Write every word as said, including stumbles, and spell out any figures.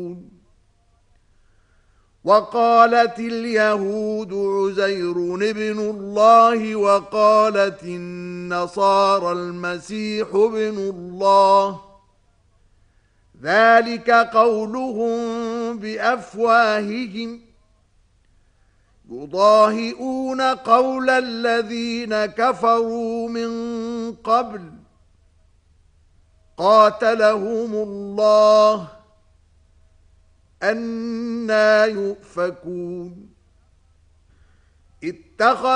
وقالت اليهود عزير ابن الله وقالت النصارى المسيح ابن الله ذلك قولهم بأفواههم يضاهئون قول الذين كفروا من قبل قاتلهم الله أنى يؤفكون اتخذ